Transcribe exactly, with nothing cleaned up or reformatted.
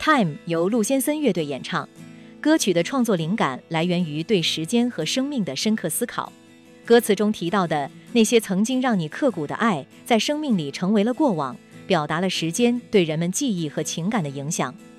Time 由陆先森乐队演唱，歌曲的创作灵感来源于对时间和生命的深刻思考。歌词中提到的那些曾经让你刻骨的爱，在生命里成为了过往，表达了时间对人们记忆和情感的影响。